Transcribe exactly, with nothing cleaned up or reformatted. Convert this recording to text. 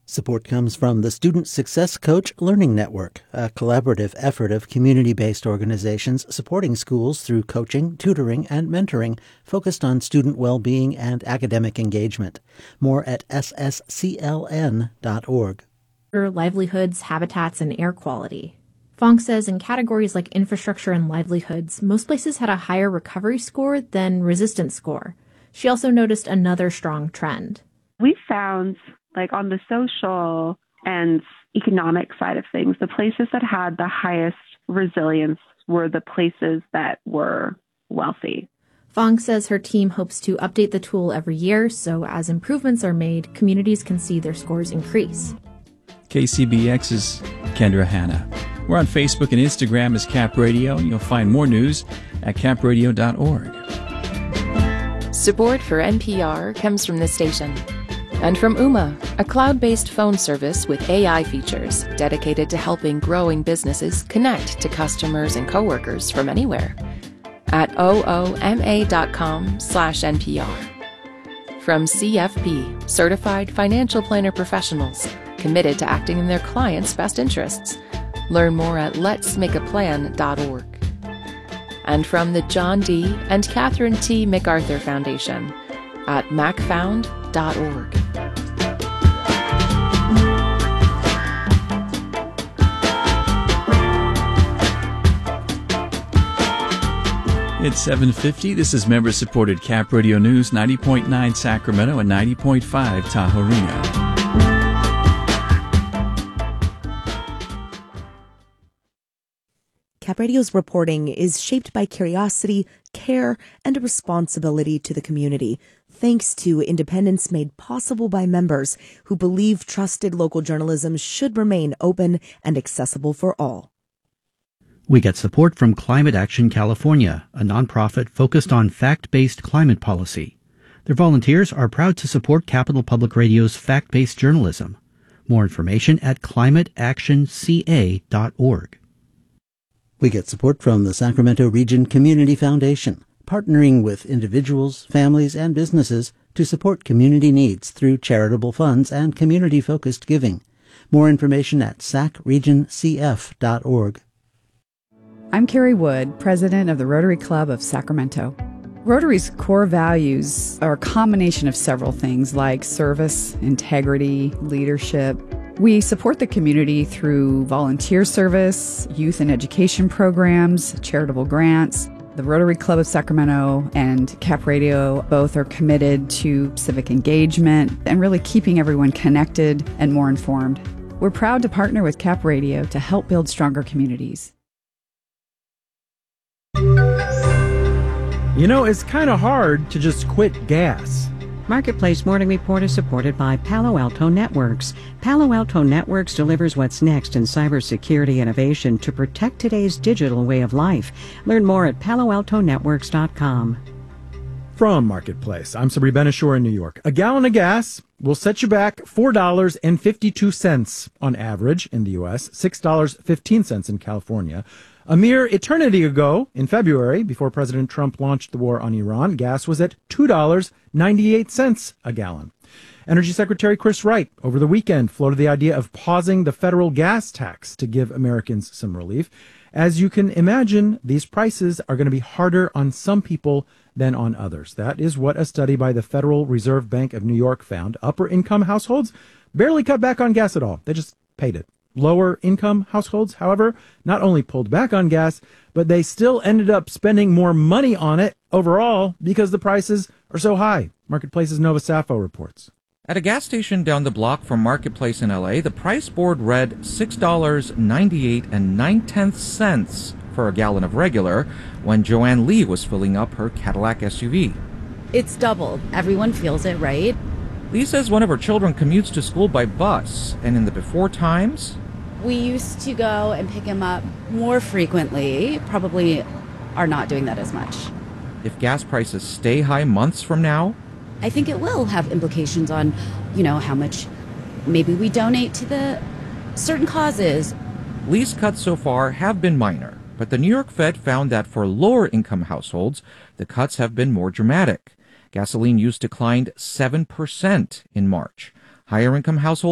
Support comes from the Student Success Coach Learning Network, a collaborative effort of community-based organizations supporting schools through coaching, tutoring, and mentoring focused on student well-being and academic engagement. More at s s c l n dot org. Livelihoods, habitats, and air quality. Fong says in categories like infrastructure and livelihoods, most places had a higher recovery score than resistance score. She also noticed another strong trend. We found, like on the social and economic side of things, the places that had the highest resilience were the places that were wealthy. Fong says her team hopes to update the tool every year, so as improvements are made, communities can see their scores increase. K C B X's Kendra Hanna. We're on Facebook and Instagram as Cap Radio. You'll find more news at cap radio dot org. Support for N P R comes from this station. And from Ooma, a cloud-based phone service with A I features dedicated to helping growing businesses connect to customers and coworkers from anywhere. At ooma dot com slash N P R. From C F P, Certified Financial Planner Professionals, committed to acting in their clients' best interests. Learn more at lets make a plan dot org. And from the John D. and Catherine T. MacArthur Foundation at mac found dot org. It's seven fifty. This is member-supported Cap Radio News, ninety point nine Sacramento and ninety point five Tahorina. Cap Radio's reporting is shaped by curiosity, care, and a responsibility to the community, thanks to independence made possible by members who believe trusted local journalism should remain open and accessible for all. We get support from Climate Action California, a nonprofit focused on fact-based climate policy. Their volunteers are proud to support Capital Public Radio's fact-based journalism. More information at climate action c a dot org. We get support from the Sacramento Region Community Foundation, partnering with individuals, families, and businesses to support community needs through charitable funds and community-focused giving. More information at sac region c f dot org. I'm Carrie Wood, president of the Rotary Club of Sacramento. Rotary's core values are a combination of several things like service, integrity, leadership. We support the community through volunteer service, youth and education programs, charitable grants. The Rotary Club of Sacramento and Cap Radio both are committed to civic engagement and really keeping everyone connected and more informed. We're proud to partner with Cap Radio to help build stronger communities. You know, it's kind of hard to just quit gas. Marketplace Morning Report is supported by Palo Alto Networks. Palo Alto Networks delivers what's next in cybersecurity innovation to protect today's digital way of life. Learn more at palo alto networks dot com. From Marketplace, I'm Sabri Benishore in New York. A gallon of gas will set you back four dollars and fifty-two cents on average in the U S, six dollars and fifteen cents in California. A mere eternity ago, in February, before President Trump launched the war on Iran, gas was at two dollars and ninety-eight cents a gallon. Energy Secretary Chris Wright, over the weekend, floated the idea of pausing the federal gas tax to give Americans some relief. As you can imagine, these prices are going to be harder on some people than on others. That is what a study by the Federal Reserve Bank of New York found. Upper-income households barely cut back on gas at all. They just paid it. Lower-income households, however, not only pulled back on gas, but they still ended up spending more money on it overall because the prices are so high. Marketplace's Nova Safo reports. At a gas station down the block from Marketplace in L A, the price board read six dollars and ninety-eight and nine-tenths cents for a gallon of regular when Joanne Lee was filling up her Cadillac S U V. It's doubled. Everyone feels it, right? Lee says one of her children commutes to school by bus, and in the before times, we used to go and pick him up more frequently, probably are not doing that as much. If gas prices stay high months from now, I think it will have implications on, you know, how much maybe we donate to the certain causes. Lee's cuts so far have been minor, but the New York Fed found that for lower income households, the cuts have been more dramatic. Gasoline use declined seven percent in March. Higher income households